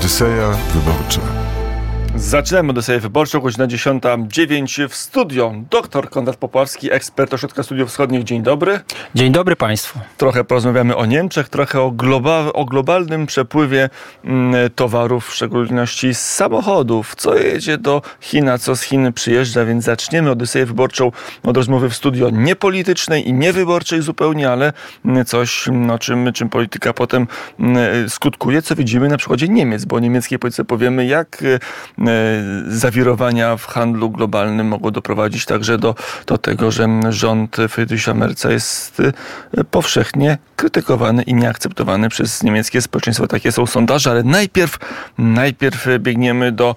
Odyseja Wyborcza. Zaczynamy Odyseję Wyborczą, godzina 10:09 w studio. Dr Konrad Popławski, ekspert Ośrodka Studiów Wschodnich. Dzień dobry. Dzień dobry Państwu. Trochę porozmawiamy o Niemczech, trochę o globalnym przepływie towarów, w szczególności z samochodów. Co jedzie do Chin, a co z Chin przyjeżdża, więc zaczniemy Odyseję Wyborczą od rozmowy w studio niepolitycznej i niewyborczej zupełnie, ale coś, czym polityka potem skutkuje, co widzimy na przykładzie Niemiec, bo o niemieckiej polityce powiemy, jak zawirowania w handlu globalnym mogło doprowadzić także do tego, że rząd Friedricha Merza jest powszechnie krytykowany i nieakceptowany przez niemieckie społeczeństwo. Takie są sondaże, ale najpierw biegniemy do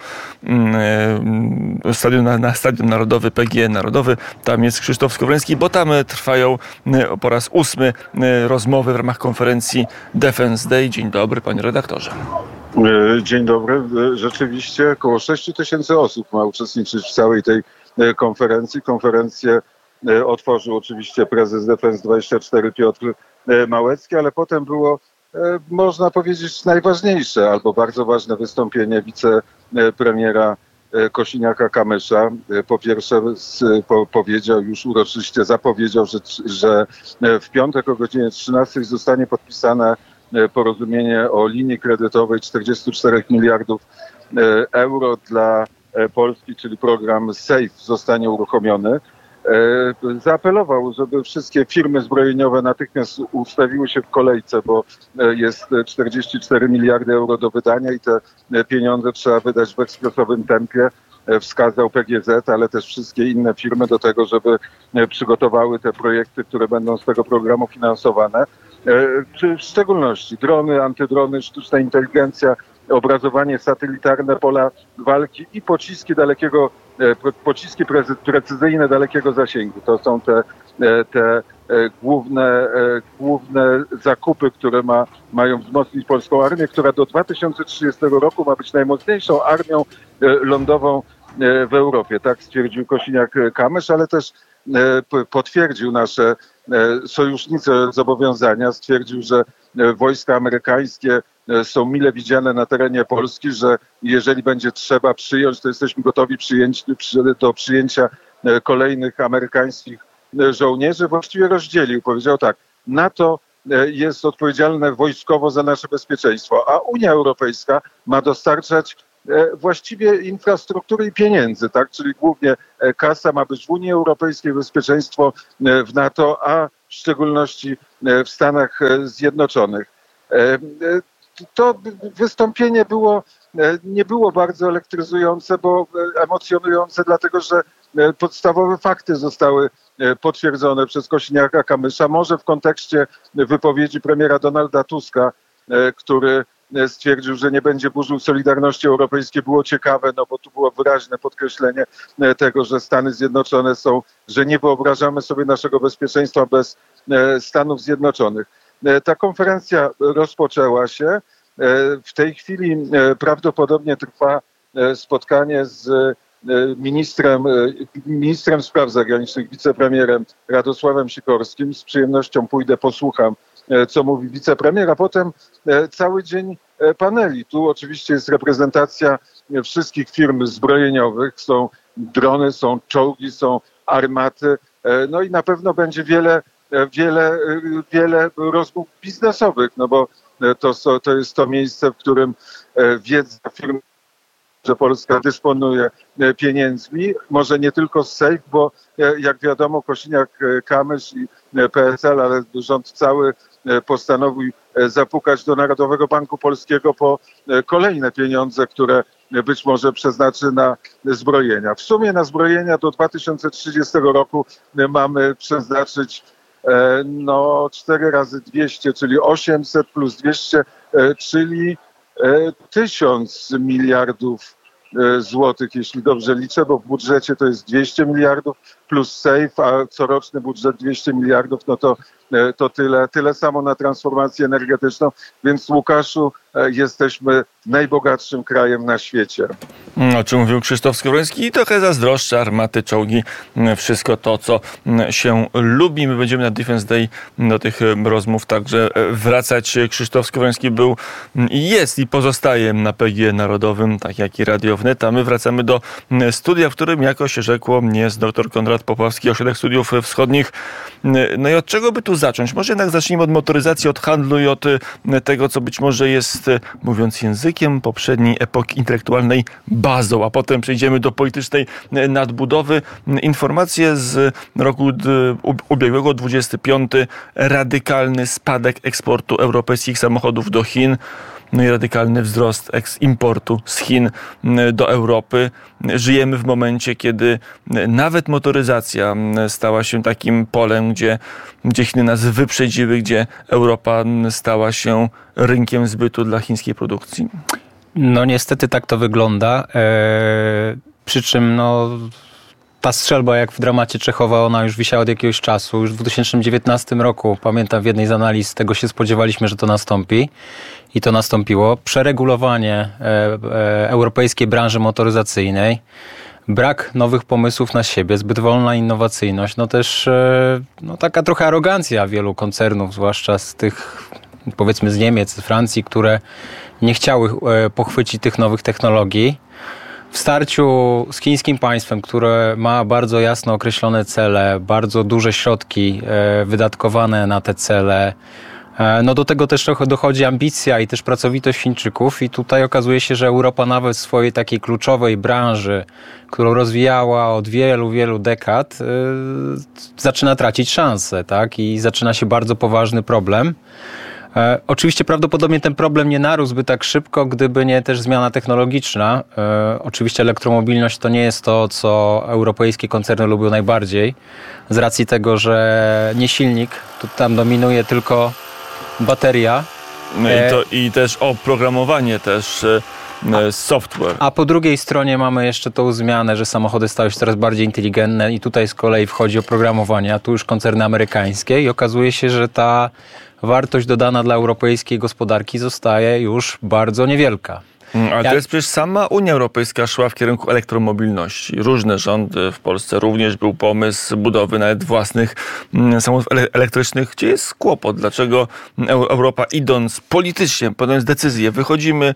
na Stadion Narodowy, PGE Narodowy. Tam jest Krzysztof Skowroński, bo tam trwają po raz 8 rozmowy w ramach konferencji Defense Day. Dzień dobry, panie redaktorze. Dzień dobry. Rzeczywiście około 6 000 osób ma uczestniczyć w całej tej konferencji. Konferencję otworzył oczywiście prezes Defense24 Piotr Małecki, ale potem było, można powiedzieć, najważniejsze albo bardzo ważne wystąpienie wicepremiera Kosiniaka-Kamysza. Po pierwsze powiedział, już uroczyście zapowiedział, że w piątek o godzinie 13 zostanie podpisane porozumienie o linii kredytowej 44 miliardów euro dla Polski, czyli program SAFE zostanie uruchomiony. Zaapelował, żeby wszystkie firmy zbrojeniowe natychmiast ustawiły się w kolejce, bo jest 44 miliardy euro do wydania i te pieniądze trzeba wydać w ekspresowym tempie. Wskazał PGZ, ale też wszystkie inne firmy do tego, żeby przygotowały te projekty, które będą z tego programu finansowane. W szczególności drony, antydrony, sztuczna inteligencja, obrazowanie satelitarne, pola walki i pociski precyzyjne dalekiego zasięgu. To są te główne zakupy, które mają wzmocnić polską armię, która do 2030 roku ma być najmocniejszą armią lądową w Europie. Tak stwierdził Kosiniak-Kamysz, ale też potwierdził nasze sojusznicze zobowiązania. Stwierdził, że wojska amerykańskie są mile widziane na terenie Polski, że jeżeli będzie trzeba przyjąć, to jesteśmy gotowi do przyjęcia kolejnych amerykańskich żołnierzy. Właściwie rozdzielił. Powiedział tak, NATO jest odpowiedzialne wojskowo za nasze bezpieczeństwo, a Unia Europejska ma dostarczać właściwie infrastruktury i pieniędzy, tak? Czyli głównie kasa ma być w Unii Europejskiej, bezpieczeństwo w NATO, a w szczególności w Stanach Zjednoczonych. To wystąpienie nie było bardzo elektryzujące, bo emocjonujące, dlatego że podstawowe fakty zostały potwierdzone przez Kosiniaka-Kamysza. Może w kontekście wypowiedzi premiera Donalda Tuska, który stwierdził, że nie będzie burzył Solidarności Europejskiej, było ciekawe, no bo tu było wyraźne podkreślenie tego, że Stany Zjednoczone że nie wyobrażamy sobie naszego bezpieczeństwa bez Stanów Zjednoczonych. Ta konferencja rozpoczęła się. W tej chwili prawdopodobnie trwa spotkanie z ministrem spraw zagranicznych, wicepremierem Radosławem Sikorskim. Z przyjemnością pójdę, posłucham, co mówi wicepremier, a potem cały dzień paneli. Tu oczywiście jest reprezentacja wszystkich firm zbrojeniowych. Są drony, są czołgi, są armaty. No i na pewno będzie wiele rozmów biznesowych, no bo to jest to miejsce, w którym wiedza firm, że Polska dysponuje pieniędzmi, może nie tylko z SAFE, bo jak wiadomo Kosiniak-Kamysz i PSL, ale rząd cały postanowił zapukać do Narodowego Banku Polskiego po kolejne pieniądze, które być może przeznaczy na zbrojenia. W sumie na zbrojenia do 2030 roku mamy przeznaczyć 4 razy 200, czyli 800 plus 200, czyli 1000 miliardów złotych, jeśli dobrze liczę, bo w budżecie to jest 200 miliardów plus SAFE, a coroczny budżet 200 miliardów, no to tyle samo na transformację energetyczną. Więc Łukaszu, jesteśmy najbogatszym krajem na świecie. O czym mówił Krzysztof Skowroński i trochę zazdroszczę, armaty, czołgi, wszystko to, co się lubi. My będziemy na Defense Day do tych rozmów także wracać. Krzysztof Skowroński był i jest i pozostaje na PGE Narodowym, tak jak i Radio Wnet, a my wracamy do studia, w którym, jako się rzekło, jest dr Konrad Popławski, Ośrodek Studiów Wschodnich. No i od czego by tu zacząć? Może jednak zacznijmy od motoryzacji, od handlu i od tego, co być może jest, mówiąc językiem poprzedniej epoki intelektualnej, bazą, a potem przejdziemy do politycznej nadbudowy. Informacje z roku ubiegłego, 25. Radykalny spadek eksportu europejskich samochodów do Chin. No i radykalny wzrost importu z Chin do Europy. Żyjemy w momencie, kiedy nawet motoryzacja stała się takim polem, gdzie Chiny nas wyprzedziły, gdzie Europa stała się rynkiem zbytu dla chińskiej produkcji. No niestety tak to wygląda. Przy czym ta strzelba, jak w dramacie Czechowa, ona już wisiała od jakiegoś czasu. Już w 2019 roku, pamiętam, w jednej z analiz tego się spodziewaliśmy, że to nastąpi. I to nastąpiło. Przeregulowanie europejskiej branży motoryzacyjnej, brak nowych pomysłów na siebie, zbyt wolna innowacyjność, też taka trochę arogancja wielu koncernów, zwłaszcza z tych, powiedzmy, z Niemiec, z Francji, które nie chciały pochwycić tych nowych technologii. W starciu z chińskim państwem, które ma bardzo jasno określone cele, bardzo duże środki wydatkowane na te cele, do tego też trochę dochodzi ambicja i też pracowitość Chińczyków i tutaj okazuje się, że Europa nawet w swojej takiej kluczowej branży, którą rozwijała od wielu, wielu dekad, zaczyna tracić szansę, tak? I zaczyna się bardzo poważny problem. Oczywiście prawdopodobnie ten problem nie narósłby tak szybko, gdyby nie też zmiana technologiczna. Oczywiście elektromobilność to nie jest to, co europejskie koncerny lubią najbardziej, z racji tego, że nie silnik, tam dominuje tylko bateria. No i też oprogramowanie też software. A po drugiej stronie mamy jeszcze tą zmianę, że samochody stały się coraz bardziej inteligentne i tutaj z kolei wchodzi oprogramowanie, a tu już koncerny amerykańskie i okazuje się, że ta wartość dodana dla europejskiej gospodarki zostaje już bardzo niewielka. Ale to jest przecież sama Unia Europejska szła w kierunku elektromobilności. Różne rządy w Polsce, również był pomysł budowy nawet własnych samochodów elektrycznych. Gdzie jest kłopot? Dlaczego Europa, idąc politycznie, podjąc decyzję, wychodzimy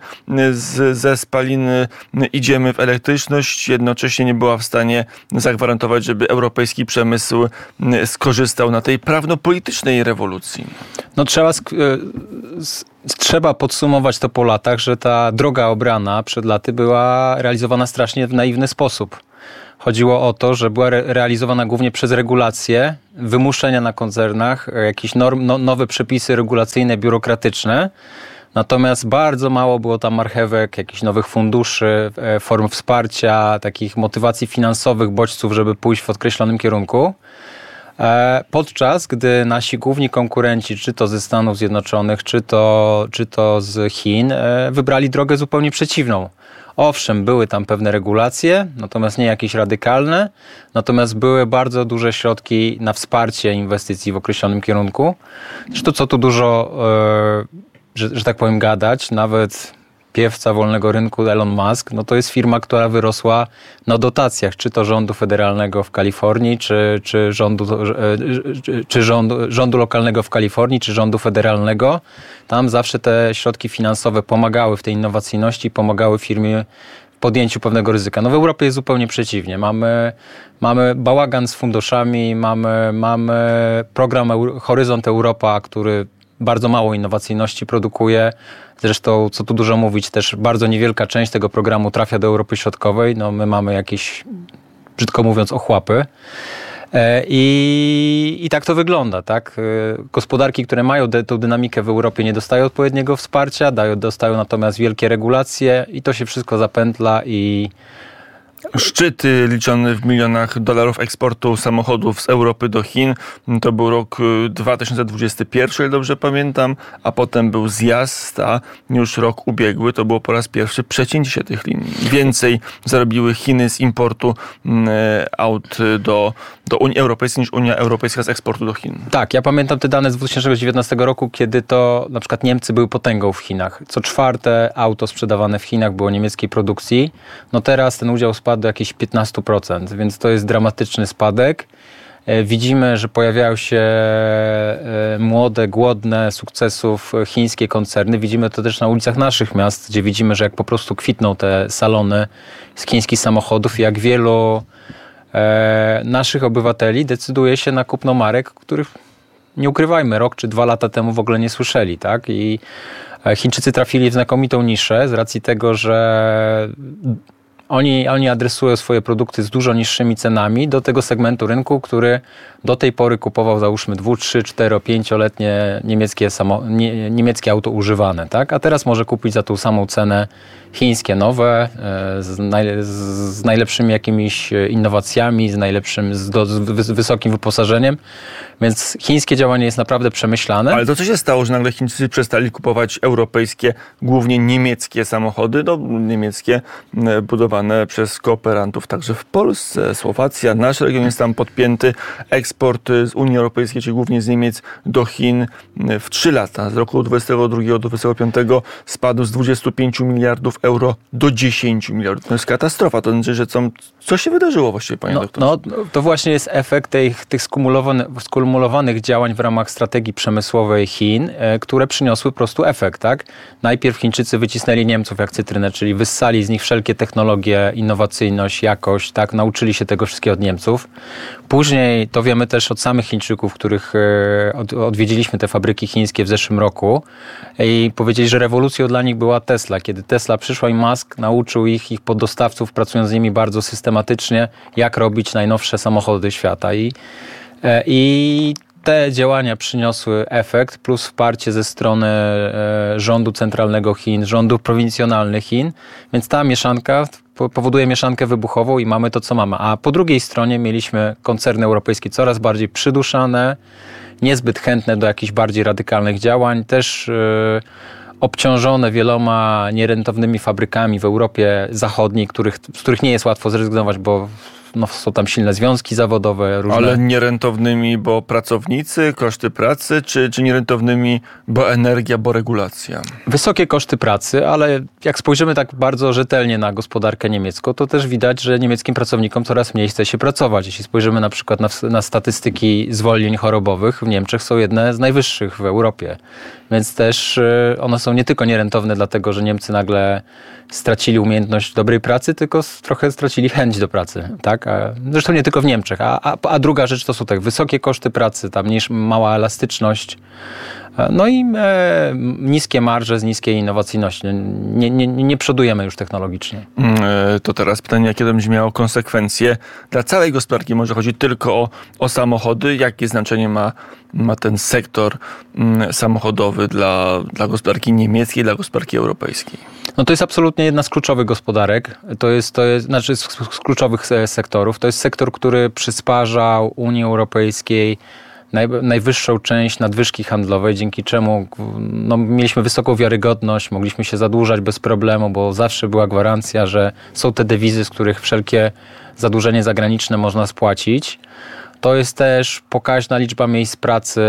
ze spaliny, idziemy w elektryczność, jednocześnie nie była w stanie zagwarantować, żeby europejski przemysł skorzystał na tej prawno-politycznej rewolucji? Trzeba podsumować to po latach, że ta droga obrana przed laty była realizowana strasznie w naiwny sposób. Chodziło o to, że była realizowana głównie przez regulacje, wymuszenia na koncernach, jakieś nowe przepisy regulacyjne, biurokratyczne. Natomiast bardzo mało było tam marchewek, jakichś nowych funduszy, form wsparcia, takich motywacji finansowych, bodźców, żeby pójść w określonym kierunku. Podczas gdy nasi główni konkurenci, czy to ze Stanów Zjednoczonych, czy to z Chin, wybrali drogę zupełnie przeciwną. Owszem, były tam pewne regulacje, natomiast nie jakieś radykalne, natomiast były bardzo duże środki na wsparcie inwestycji w określonym kierunku. Zresztą co tu dużo, że tak powiem, gadać, nawet piewca wolnego rynku Elon Musk, to jest firma, która wyrosła na dotacjach, czy to rządu federalnego w Kalifornii, czy rządu lokalnego w Kalifornii, czy rządu federalnego. Tam zawsze te środki finansowe pomagały w tej innowacyjności, pomagały firmie w podjęciu pewnego ryzyka. W Europie jest zupełnie przeciwnie. Mamy bałagan z funduszami, mamy program Horyzont Europa, który bardzo mało innowacyjności produkuje. Zresztą, co tu dużo mówić, też bardzo niewielka część tego programu trafia do Europy Środkowej. My mamy jakieś, brzydko mówiąc, ochłapy. I tak to wygląda, tak? Gospodarki, które mają tę dynamikę w Europie, nie dostają odpowiedniego wsparcia, dostają natomiast wielkie regulacje i to się wszystko zapętla i Szczyty liczone w milionach dolarów eksportu samochodów z Europy do Chin. To był rok 2021, ile dobrze pamiętam, a potem był zjazd, a już rok ubiegły to było po raz pierwszy przecięcie się tych linii. Więcej zarobiły Chiny z importu aut do Unii Europejskiej niż Unia Europejska z eksportu do Chin. Tak, ja pamiętam te dane z 2019 roku, kiedy to na przykład Niemcy były potęgą w Chinach. Co czwarte auto sprzedawane w Chinach było niemieckiej produkcji. No teraz ten udział spadł do jakichś 15%, więc to jest dramatyczny spadek. Widzimy, że pojawiają się młode, głodne sukcesów chińskie koncerny. Widzimy to też na ulicach naszych miast, gdzie widzimy, że jak po prostu kwitną te salony z chińskich samochodów i jak wielu naszych obywateli decyduje się na kupno marek, których, nie ukrywajmy, rok czy 2 lata temu w ogóle nie słyszeli, tak? I Chińczycy trafili w znakomitą niszę z racji tego, że oni adresują swoje produkty z dużo niższymi cenami do tego segmentu rynku, który do tej pory kupował, załóżmy 2, 3, 4, 5-letnie niemieckie auto używane, tak? A teraz może kupić za tą samą cenę chińskie nowe, z najlepszymi jakimiś innowacjami, z wysokim wyposażeniem. Więc chińskie działanie jest naprawdę przemyślane. Ale to co się stało, że nagle Chińczycy przestali kupować europejskie, głównie niemieckie samochody, niemieckie budowane przez kooperantów także w Polsce, Słowacja, nasz region jest tam podpięty. Eksport z Unii Europejskiej, czyli głównie z Niemiec do Chin w 3 lata, z roku 22 do 25 spadł z 25 miliardów euro do 10 miliardów. To jest katastrofa. To znaczy, że co się wydarzyło właściwie, panie doktorze? No, to właśnie jest efekt tych skumulowanych działań w ramach strategii przemysłowej Chin, które przyniosły po prostu efekt, tak? Najpierw Chińczycy wycisnęli Niemców jak cytrynę, czyli wyssali z nich wszelkie technologie, innowacyjność, jakość, tak? Nauczyli się tego wszystkiego od Niemców. Później, to wiemy też od samych Chińczyków, których odwiedziliśmy te fabryki chińskie w zeszłym roku i powiedzieli, że rewolucją dla nich była Tesla. Kiedy Tesla przyszła i Musk nauczył ich poddostawców, pracując z nimi bardzo systematycznie, jak robić najnowsze samochody świata. I te działania przyniosły efekt, plus wsparcie ze strony rządu centralnego Chin, rządów prowincjonalnych Chin, więc ta mieszanka powoduje mieszankę wybuchową i mamy to, co mamy. A po drugiej stronie mieliśmy koncerny europejskie coraz bardziej przyduszane, niezbyt chętne do jakichś bardziej radykalnych działań, też obciążone wieloma nierentownymi fabrykami w Europie Zachodniej, z których nie jest łatwo zrezygnować, bo są tam silne związki zawodowe. Różne. Ale nierentownymi, bo pracownicy, koszty pracy, czy nierentownymi, bo energia, bo regulacja? Wysokie koszty pracy, ale jak spojrzymy tak bardzo rzetelnie na gospodarkę niemiecką, to też widać, że niemieckim pracownikom coraz mniej chce się pracować. Jeśli spojrzymy na przykład na statystyki zwolnień chorobowych, w Niemczech są jedne z najwyższych w Europie. Więc też one są nie tylko nierentowne dlatego, że Niemcy nagle stracili umiejętność dobrej pracy, tylko trochę stracili chęć do pracy, tak? Zresztą nie tylko w Niemczech. A druga rzecz to są tak wysokie koszty pracy, tam mała elastyczność, no i niskie marże z niskiej innowacyjności. Nie przodujemy już technologicznie. To teraz pytanie, jakie to będzie miało konsekwencje dla całej gospodarki? Może chodzi tylko o samochody? Jakie znaczenie ma ten sektor samochodowy dla gospodarki niemieckiej, dla gospodarki europejskiej? No to jest absolutnie jedna z kluczowych gospodarek. To jest znaczy z kluczowych sektorów. To jest sektor, który przysparzał Unii Europejskiej najwyższą część nadwyżki handlowej, dzięki czemu mieliśmy wysoką wiarygodność, mogliśmy się zadłużać bez problemu, bo zawsze była gwarancja, że są te dewizy, z których wszelkie zadłużenie zagraniczne można spłacić. To jest też pokaźna liczba miejsc pracy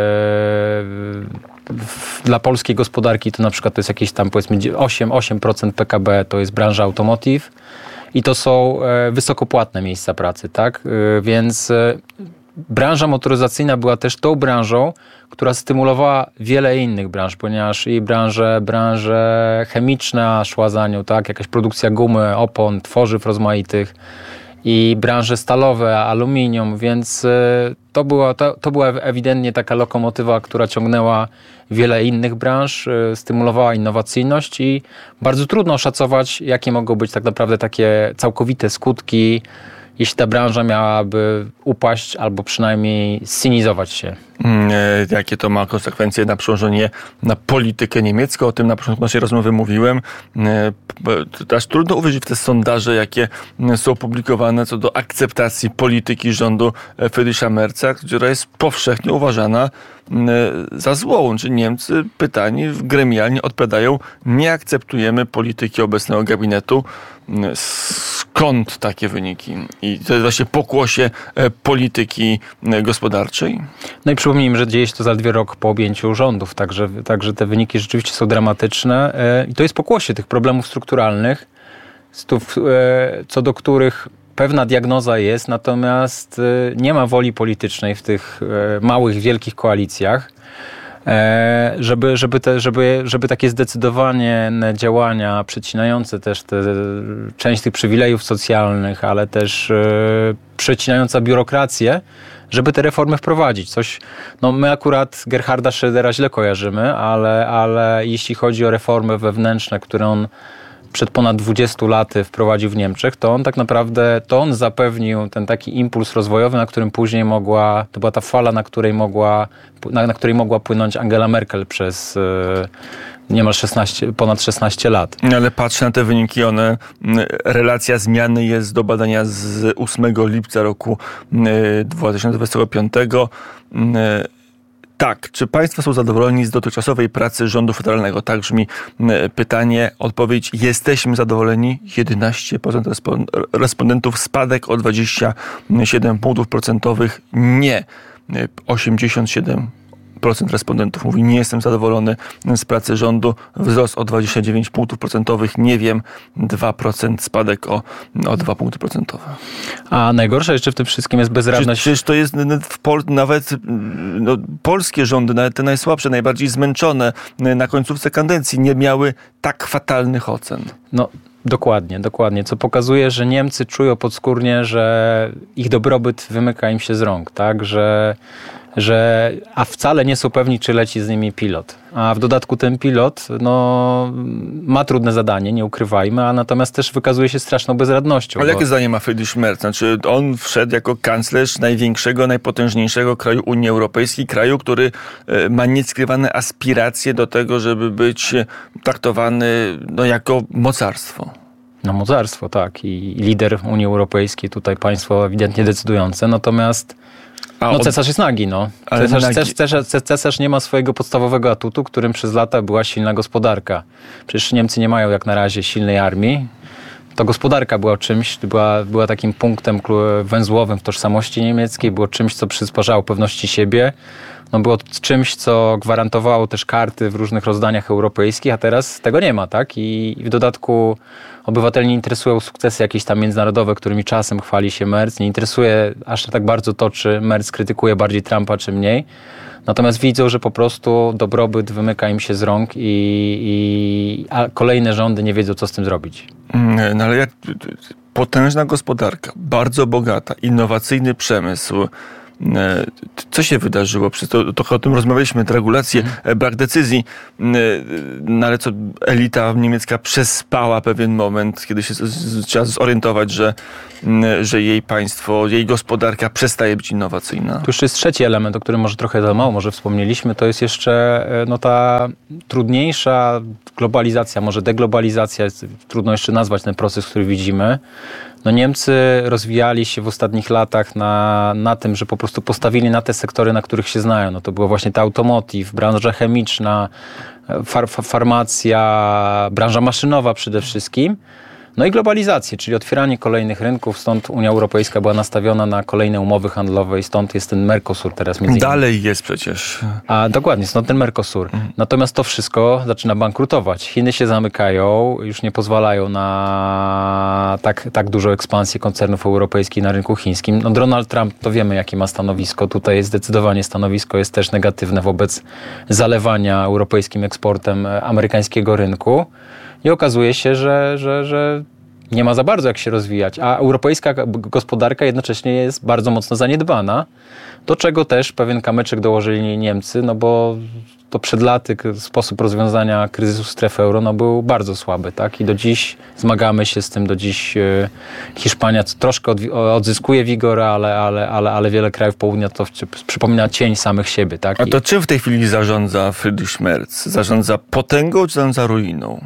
dla polskiej gospodarki. To na przykład to jest jakieś tam powiedzmy 8% PKB, to jest branża automotive i to są wysokopłatne miejsca pracy, tak? Więc branża motoryzacyjna była też tą branżą, która stymulowała wiele innych branż, ponieważ i branże chemiczna szła za nią, tak? Jakaś produkcja gumy, opon, tworzyw rozmaitych i branże stalowe, aluminium, więc to była ewidentnie taka lokomotywa, która ciągnęła wiele innych branż, stymulowała innowacyjność i bardzo trudno oszacować, jakie mogą być tak naprawdę takie całkowite skutki, jeśli ta branża miałaby upaść albo przynajmniej ssinizować się. Jakie to ma konsekwencje na przełożenie na politykę niemiecką. O tym na początku naszej rozmowy mówiłem. Aż trudno uwierzyć w te sondaże, jakie są publikowane co do akceptacji polityki rządu Friedricha Merza, która jest powszechnie uważana za złą. Czy Niemcy pytani gremialnie odpowiadają: nie akceptujemy polityki obecnego gabinetu. Skąd takie wyniki? I to jest właśnie pokłosie polityki gospodarczej? No i przypomnijmy, że dzieje się to zaledwie rok po objęciu rządów, także te wyniki rzeczywiście są dramatyczne i to jest pokłosie tych problemów strukturalnych, co do których pewna diagnoza jest, natomiast nie ma woli politycznej w tych małych, wielkich koalicjach, żeby takie zdecydowanie działania przecinające też część tych przywilejów socjalnych, ale też przecinająca biurokrację, żeby te reformy wprowadzić. My akurat Gerharda Schrödera źle kojarzymy, ale jeśli chodzi o reformy wewnętrzne, które on przed ponad 20 laty wprowadził w Niemczech, to on tak naprawdę, zapewnił ten taki impuls rozwojowy, na którym później to była ta fala, na której mogła płynąć Angela Merkel przez niemal ponad 16 lat. Ale patrzę na te wyniki, relacja zmiany jest do badania z 8 lipca roku 2025. Tak, czy państwo są zadowoleni z dotychczasowej pracy rządu federalnego? Tak brzmi pytanie. Odpowiedź: jesteśmy zadowoleni. 11% respondentów, spadek o 27 punktów procentowych. Nie. 87% respondentów mówi: nie jestem zadowolony z pracy rządu. Wzrost o 29 punktów procentowych. Nie wiem. 2% spadek o 2 punkty procentowe. A najgorsze jeszcze w tym wszystkim jest bezradność. Przecież to jest nawet polskie rządy, nawet te najsłabsze, najbardziej zmęczone na końcówce kadencji nie miały tak fatalnych ocen. Dokładnie, co pokazuje, że Niemcy czują podskórnie, że ich dobrobyt wymyka im się z rąk, tak, a wcale nie są pewni, czy leci z nimi pilot. A w dodatku ten pilot ma trudne zadanie, nie ukrywajmy, a natomiast też wykazuje się straszną bezradnością. Ale jakie zdanie ma Friedrich Merz? Znaczy, on wszedł jako kanclerz największego, najpotężniejszego kraju Unii Europejskiej, kraju, który ma nieskrywane aspiracje do tego, żeby być traktowany jako mocarstwo. Mocarstwo, tak. I lider Unii Europejskiej, tutaj państwo ewidentnie decydujące, natomiast cesarz jest nagi, Cesarz nie ma swojego podstawowego atutu, którym przez lata była silna gospodarka. Przecież Niemcy nie mają jak na razie silnej armii. To gospodarka była czymś, była takim punktem węzłowym w tożsamości niemieckiej, było czymś, co przysparzało pewności siebie. Było czymś, co gwarantowało też karty w różnych rozdaniach europejskich, a teraz tego nie ma, tak? I w dodatku obywateli nie interesują sukcesy jakieś tam międzynarodowe, którymi czasem chwali się Merz. Nie interesuje aż tak bardzo to, czy Merz krytykuje bardziej Trumpa, czy mniej. Natomiast widzą, że po prostu dobrobyt wymyka im się z rąk a kolejne rządy nie wiedzą, co z tym zrobić. Ale potężna gospodarka, bardzo bogata, innowacyjny przemysł. Co się wydarzyło? Trochę o tym rozmawialiśmy, te regulacje, brak decyzji, ale co, elita niemiecka przespała pewien moment, kiedy się trzeba zorientować, że jej państwo, jej gospodarka przestaje być innowacyjna. Tu jeszcze jest trzeci element, o którym trochę za mało wspomnieliśmy, to jest jeszcze ta trudniejsza globalizacja, może deglobalizacja, trudno jeszcze nazwać ten proces, który widzimy. Niemcy rozwijali się w ostatnich latach na tym, że po prostu postawili na te sektory, na których się znają. To było właśnie ta automotive, branża chemiczna, farmacja, branża maszynowa przede wszystkim. I globalizację, czyli otwieranie kolejnych rynków, stąd Unia Europejska była nastawiona na kolejne umowy handlowe i stąd jest ten Mercosur teraz między innymi. Dalej jest przecież. A dokładnie, stąd ten Mercosur. Natomiast to wszystko zaczyna bankrutować. Chiny się zamykają, już nie pozwalają na tak dużą ekspansję koncernów europejskich na rynku chińskim. Donald Trump, to wiemy, jakie ma stanowisko. Tutaj zdecydowanie stanowisko jest też negatywne wobec zalewania europejskim eksportem amerykańskiego rynku. I okazuje się, że nie ma za bardzo jak się rozwijać, a europejska gospodarka jednocześnie jest bardzo mocno zaniedbana, do czego też pewien kamyczek dołożyli Niemcy, bo to przed laty sposób rozwiązania kryzysu strefy euro był bardzo słaby, tak? I do dziś zmagamy się z tym, do dziś Hiszpania troszkę odzyskuje wigor, ale wiele krajów południa to przypomina cień samych siebie, tak? A to czym w tej chwili zarządza Friedrich Merz? Zarządza potęgą czy zarządza ruiną?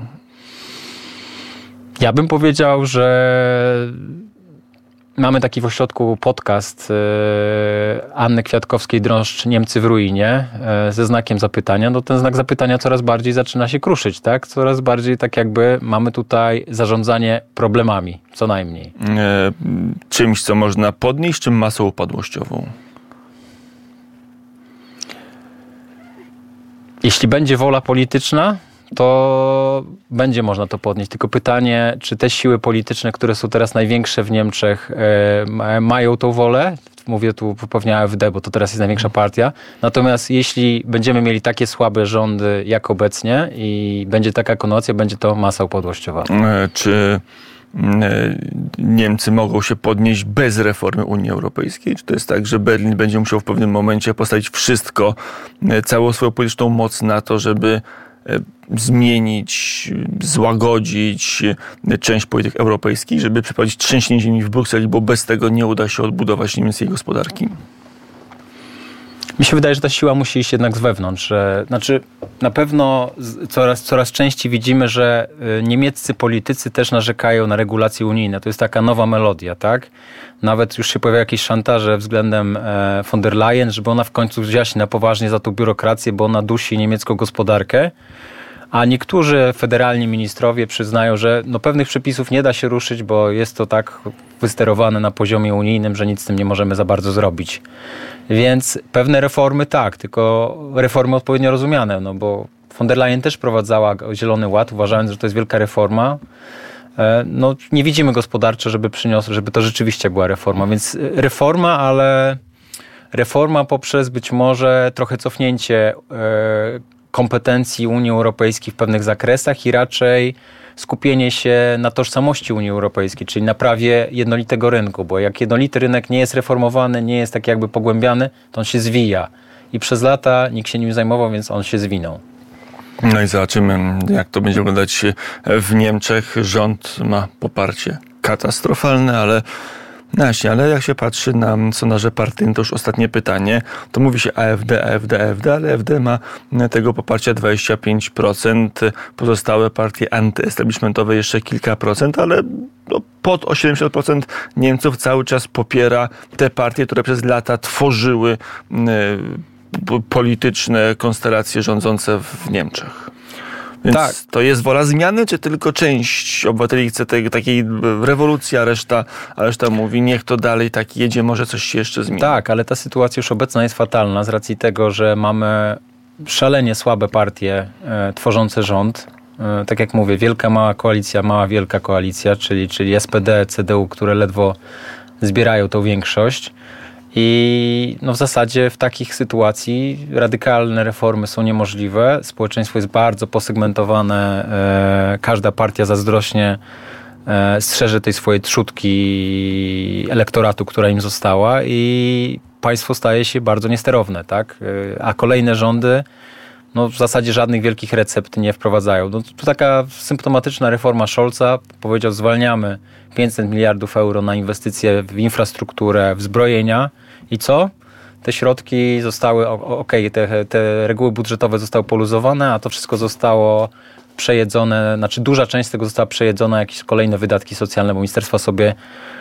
Ja bym powiedział, że mamy taki w ośrodku podcast Anny Kwiatkowskiej-Drążcz Niemcy w ruinie ze znakiem zapytania. No ten znak zapytania coraz bardziej zaczyna się kruszyć, tak? Coraz bardziej tak jakby mamy tutaj zarządzanie problemami, co najmniej. Czymś, co można podnieść, czy masą upadłościową? Jeśli będzie wola polityczna, to będzie można to podnieść. Tylko pytanie, czy te siły polityczne, które są teraz największe w Niemczech, mają tą wolę? Mówię tu pewnie AfD, bo to teraz jest największa partia. Natomiast jeśli będziemy mieli takie słabe rządy jak obecnie i będzie taka kontynuacja, będzie to masa upadłościowa. Czy Niemcy mogą się podnieść bez reformy Unii Europejskiej? Czy to jest tak, że Berlin będzie musiał w pewnym momencie postawić wszystko, całą swoją polityczną moc na to, żeby zmienić, złagodzić część polityk europejskich, żeby przeprowadzić trzęsienie ziemi w Brukseli, bo bez tego nie uda się odbudować niemieckiej gospodarki? Mi się wydaje, że ta siła musi iść jednak z wewnątrz. Znaczy, na pewno coraz częściej widzimy, że niemieccy politycy też narzekają na regulacje unijne. To jest taka nowa melodia, tak? Nawet już się pojawiają jakieś szantaże względem von der Leyen, żeby ona w końcu wzięła się na poważnie za tą biurokrację, bo ona dusi niemiecką gospodarkę. A niektórzy federalni ministrowie przyznają, że pewnych przepisów nie da się ruszyć, bo jest to tak wysterowane na poziomie unijnym, że nic z tym nie możemy za bardzo zrobić. Więc pewne reformy tak, tylko reformy odpowiednio rozumiane, bo von der Leyen też prowadzała Zielony Ład, uważając, że to jest wielka reforma. Nie widzimy gospodarczo, żeby to rzeczywiście była reforma. Więc reforma, ale reforma poprzez być może trochę cofnięcie kompetencji Unii Europejskiej w pewnych zakresach i raczej skupienie się na tożsamości Unii Europejskiej, czyli na prawie jednolitego rynku, bo jak jednolity rynek nie jest reformowany, nie jest tak jakby pogłębiany, to on się zwija. I przez lata nikt się nim zajmował, więc on się zwinął. No i zobaczymy, jak to będzie wyglądać w Niemczech. Rząd ma poparcie katastrofalne, ale jak się patrzy na sondaże partyjne, to już ostatnie pytanie, to mówi się AfD, ale AfD ma tego poparcia 25%, pozostałe partie antyestablishmentowe jeszcze kilka procent, ale pod 80% Niemców cały czas popiera te partie, które przez lata tworzyły polityczne konstelacje rządzące w Niemczech. Więc tak. To jest wola zmiany, czy tylko część obywateli chce takiej rewolucji, a reszta mówi, niech to dalej tak jedzie, może coś się jeszcze zmieni. Tak, ale ta sytuacja już obecna jest fatalna z racji tego, że mamy szalenie słabe partie tworzące rząd. Tak jak mówię, wielka, mała koalicja, mała, wielka koalicja, czyli SPD, CDU, które ledwo zbierają tą większość. I w zasadzie w takich sytuacji radykalne reformy są niemożliwe. Społeczeństwo jest bardzo posegmentowane. Każda partia zazdrośnie strzeże tej swojej trzódki elektoratu, która im została i państwo staje się bardzo niesterowne, tak? A kolejne rządy w zasadzie żadnych wielkich recept nie wprowadzają. To taka symptomatyczna reforma Scholza. Powiedział, zwalniamy 500 miliardów euro na inwestycje w infrastrukturę, w zbrojenia. I co? Te środki zostały, te reguły budżetowe zostały poluzowane, a to wszystko zostało przejedzone, duża część z tego została przejedzona, jakieś kolejne wydatki socjalne, bo ministerstwa sobie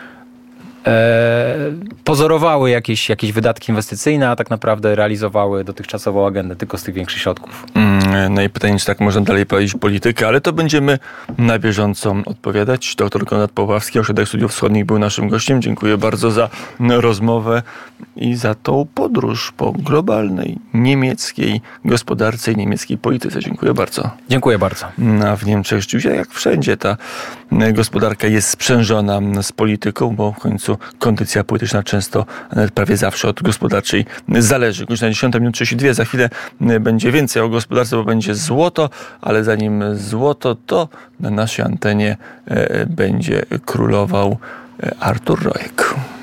pozorowały jakieś wydatki inwestycyjne, a tak naprawdę realizowały dotychczasową agendę tylko z tych większych środków. No i pytanie, czy tak można dalej prowadzić politykę, ale to będziemy na bieżąco odpowiadać. Dr Konrad Pawłowski, Ośrodek Studiów Wschodnich, był naszym gościem. Dziękuję bardzo za rozmowę i za tą podróż po globalnej niemieckiej gospodarce i niemieckiej polityce. Dziękuję bardzo. Dziękuję bardzo. A w Niemczech rzeczywiście, jak wszędzie, ta gospodarka jest sprzężona z polityką, bo w końcu kondycja polityczna często, prawie zawsze od gospodarczej zależy. Godzina 10:32, za chwilę będzie więcej o gospodarce, bo będzie złoto, ale zanim złoto, to na naszej antenie będzie królował Artur Rojek.